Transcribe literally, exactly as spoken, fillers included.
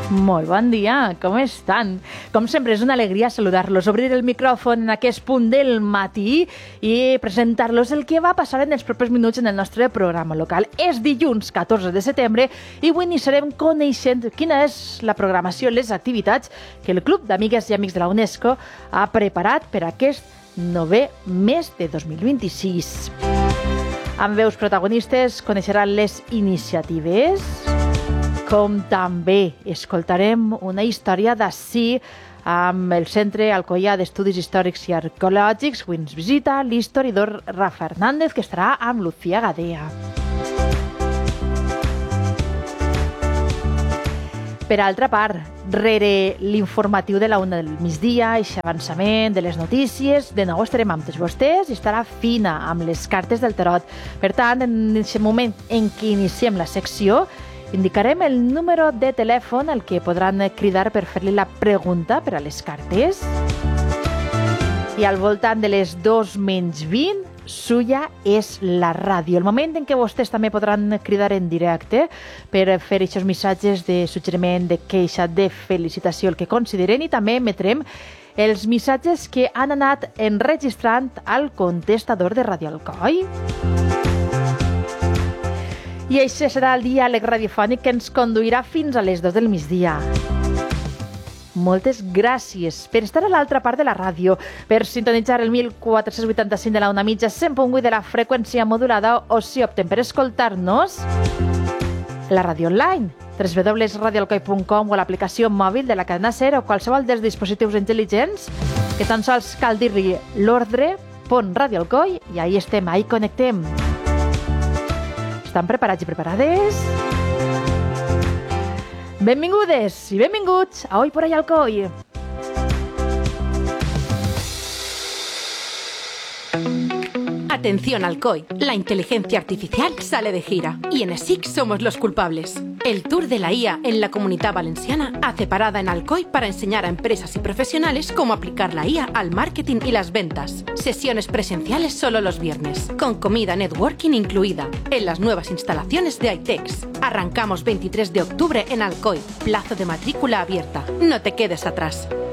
Molt bon dia, com estan? Com sempre és una alegria saludar-los, obrir el micròfon en aquest punt del matí i presentar-los el que va passar en els propers minuts en el nostre programa local. És dilluns catorze de setembre i avui iniciarem coneixent quina és la programació, les activitats que el Club d'Amigues i Amics de la UNESCO ha preparat per aquest novè mes de dos mil vint-i-sis. Amb veus protagonistes coneixeran les iniciatives, com també escoltarem una història d'ací amb el Centre Alcoià d'Estudis Històrics i Arqueològics. Avui ens visita l'historiador Rafa Hernández, que estarà amb Lucía Gadea. Per altra part, rere l'informatiu de la una del migdia, aquest avançament de les notícies, de nou estarem amb tots vostès i estarà fina amb les cartes del tarot. Per tant, en aquest moment en què iniciem la secció, indicarem el número de telèfon al que podran cridar per fer-li la pregunta per a les cartes. I al voltant de les dos menys vint, suya és la ràdio. El moment en què vostès també podran cridar en directe per fer aquests missatges de suggeriment, de queixa, de felicitació, el que consideren, i també emetrem els missatges que han anat enregistrant al contestador de Ràdio Alcoi. I això serà el diàleg radiofònic que ens conduirà fins a les dues del migdia. Moltes gràcies per estar a l'altra part de la ràdio, per sintonitzar el mil quatre-cents vuitanta-cinc de la una mitja, cent punt vuit de la freqüència modulada, o si opten per escoltar-nos, la ràdio online, w w w punt radio alcoi punt com, o l'aplicació mòbil de la cadena SER o qualsevol dels dispositius intel·ligents, que tan sols cal dir-li l'ordre, pon Ràdio Alcoi, i ahí estem, ahí connectem. Estan preparats i preparades? Benvingudes i benvinguts a Hoy por Ahí Alcoi. Atención Alcoy, la inteligencia artificial sale de gira y en E S I C somos los culpables. El Tour de la I A en la Comunidad Valenciana hace parada en Alcoy para enseñar a empresas y profesionales cómo aplicar la I A al marketing y las ventas. Sesiones presenciales solo los viernes, con comida networking incluida, en las nuevas instalaciones de iTex. Arrancamos veintitrés de octubre en Alcoy, plazo de matrícula abierta. No te quedes atrás.